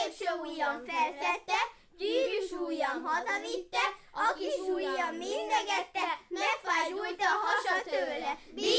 középső ujjam felszette, gyűrűs ujjam hazavitte, a kis ujjam mindegette, megfájdult a hasa tőle.